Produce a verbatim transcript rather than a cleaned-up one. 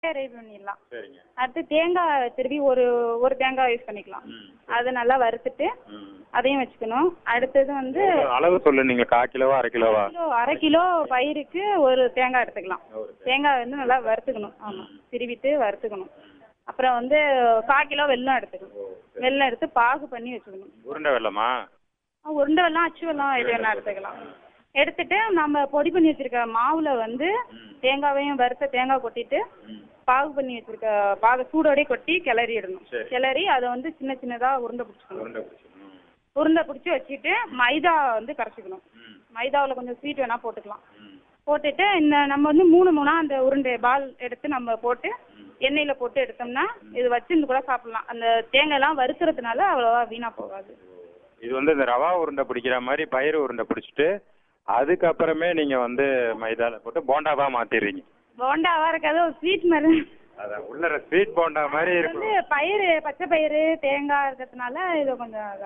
Ready பண்ணிடலாம். சரிங்க. அடுத்து தேங்காய் திருவி ஒரு ஒரு தேங்காய் யூஸ் பண்ணிக்கலாம். ம். அதை நல்லா வறுத்துட்டு ம். அதையும் வச்சுக்கணும். அடுத்தது வந்து அளவு சொல்லு, நீங்க கால் கிலோவா அரை கிலோவா? கிலோ அரை கிலோ பயிருக்கு ஒரு தேங்காய் எடுத்துக்கலாம். ஒரு தேங்காய். தேங்காய் வந்து நல்லா வறுத்துக்கணும். ஆமாம், திருவிட்டு வறுத்துக்கணும். அப்புறம் வந்து கால் கிலோ வெல்லம் எடுத்துக்கணும். வெல்லம் எடுத்து பாகு பண்ணி வச்சுக்கணும். உருண்டை வெல்லமா? ஆ, உருண்டை வெல்லம் அச்சு வெல்லம் எது வேணா எடுத்துக்கலாம். எடுத்துட்டு நம்ம பொடி பண்ணி வச்சிருக்க மாவுல வந்து தேங்காவையும் வறுத்த தேங்காய் கொட்டிட்டு பாகு பண்ணி வச்சிருக்க பாகு சூடோடய கொட்டி கிளறிடணும். சரி. கிளறி அதை வந்து சின்ன சின்னதா உருண்டை பிடிச்சிக்கணும். உருண்டை பிடிச்சிக்கணும். உருண்டை பிடிச்சி வச்சுட்டு மைதா வந்து கரைச்சிக்கணும். ம். மைதாவில் கொஞ்சம் ஸ்வீட் வேணா போட்டுக்கலாம். ம். போட்டுட்டு இந்த நம்ம வந்து மூணு மூணா அந்த உருண்டை பால் எடுத்து நம்ம போட்டு எண்ணெயில் போட்டு எடுத்தோம்னா இது வச்சிருந்து கூட சாப்பிடலாம். அந்த தேங்காய்லாம் வறுக்கிறதுனால அவ்வளோவா வீணாக போகாது. இது வந்து இந்த ரவா உருண்டை பிடிக்கிற மாதிரி பயிறு உருண்டை பிடிச்சிட்டு அதுக்கப்புறமே நீங்க வந்து மைதால போட்டு போண்டாவா மாத்திடுறீங்க. போண்டாவா இருக்காது, ஒரு ஸ்வீட் மாதிரி. அதான் உள்ள ஸ்வீட் போண்டா மாதிரி இது இருக்கும். வந்து பயிறு பச்சை பயிறு தேங்காய் இருக்கிறதுனால இது கொஞ்சம்